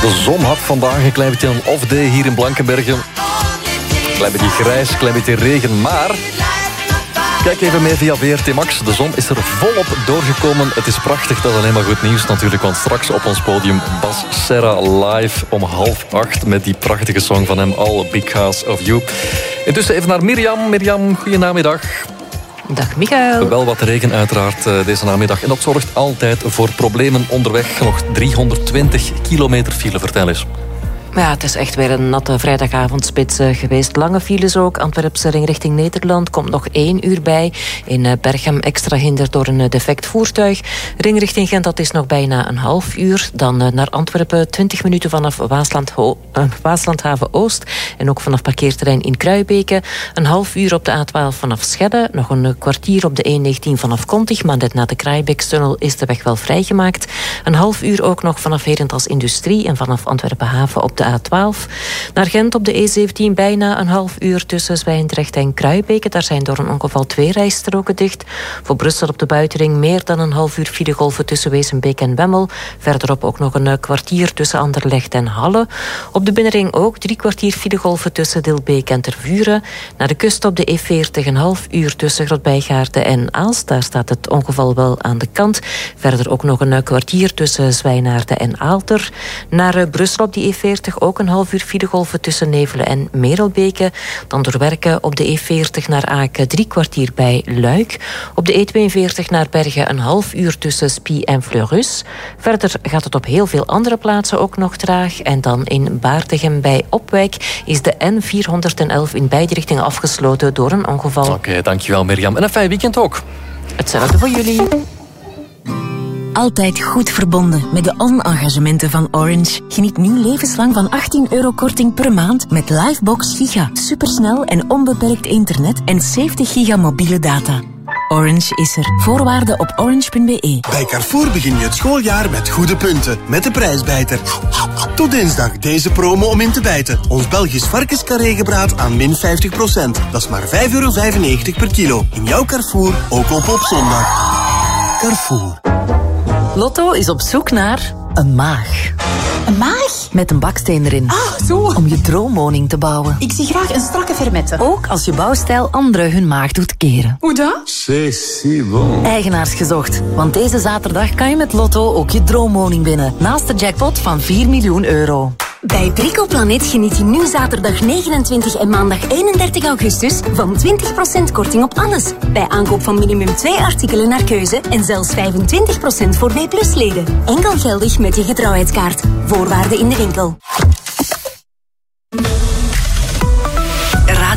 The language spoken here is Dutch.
De zon had vandaag een klein beetje een off-day hier in Blankenbergen. Een klein beetje grijs, een klein beetje regen, maar... Kijk even mee via VRT Max. De zon is er volop doorgekomen. Het is prachtig, dat is alleen maar goed nieuws natuurlijk. Want straks op ons podium Bas Serra live om 7:30... met die prachtige song van hem, All Because of You. Intussen even naar Mirjam. Mirjam, goedenamiddag. Dag Michael. Wel wat regen uiteraard deze namiddag. En dat zorgt altijd voor problemen onderweg. Nog 320 kilometer file, vertel eens. Ja, het is echt weer een natte vrijdagavondspits geweest. Lange files ook. Antwerpse ring richting Nederland komt nog 1 uur bij. In Berchem extra hinder door een defect voertuig. Ring richting Gent, dat is nog bijna een half uur. Dan naar Antwerpen 20 minuten vanaf Waaslandhaven Oost. En ook vanaf parkeerterrein in Kruibeke. Een half uur op de A12 vanaf Schedde. Nog een kwartier op de E19 vanaf Kontig. Maar net na de Kraaibeekstunnel is de weg wel vrijgemaakt. Een half uur ook nog vanaf Herentals Industrie. En vanaf Antwerpen Haven op de A12. Naar Gent op de E17 bijna een half uur tussen Zwijndrecht en Kruibeke. Daar zijn door een ongeval 2 rijstroken dicht. Voor Brussel op de buitenring meer dan een half uur filegolven tussen Wezenbeek en Wemmel. Verderop ook nog een kwartier tussen Anderlecht en Halle. Op de binnenring ook 3 kwartier filegolven tussen Dilbeek en Tervuren. Naar de kust op de E40 een half uur tussen Grotbijgaarden en Aalst. Daar staat het ongeval wel aan de kant. Verder ook nog een kwartier tussen Zwijnaarden en Aalter. Naar Brussel op die E40 ook een half uur filegolven tussen Nevelen en Merelbeke. Dan doorwerken op de E40 naar Aken 3 kwartier bij Luik. Op de E42 naar Bergen een half uur tussen Spie en Fleurus. Verder gaat het op heel veel andere plaatsen ook nog traag. En dan in Baartegem bij Opwijk is de N411 in beide richtingen afgesloten door een ongeval. Oké, dankjewel Mirjam. En een fijn weekend ook. Hetzelfde voor jullie. Altijd goed verbonden met de on-engagementen van Orange. Geniet nu levenslang van €18 korting per maand met Livebox Giga. Supersnel en onbeperkt internet en 70 giga mobiele data. Orange is er. Voorwaarden op orange.be. Bij Carrefour begin je het schooljaar met goede punten. Met de prijsbijter. Tot dinsdag deze promo om in te bijten. Ons Belgisch varkenscarré-gebraad aan min 50%. Dat is maar €5,95 per kilo. In jouw Carrefour, ook op zondag. Carrefour. Lotto is op zoek naar een maag. Een maag? Met een baksteen erin. Ah, zo. Om je droomwoning te bouwen. Ik zie graag een strakke fermette. Ook als je bouwstijl anderen hun maag doet keren. Hoe dan? C'est si bon. Eigenaars gezocht. Want deze zaterdag kan je met Lotto ook je droomwoning winnen. Naast de jackpot van €4 miljoen. Bij Bricoplanet geniet je nu zaterdag 29 en maandag 31 augustus van 20% korting op alles. Bij aankoop van minimum 2 artikelen naar keuze en zelfs 25% voor B+-leden. Enkel geldig met je getrouwheidskaart. Voorwaarden in de winkel.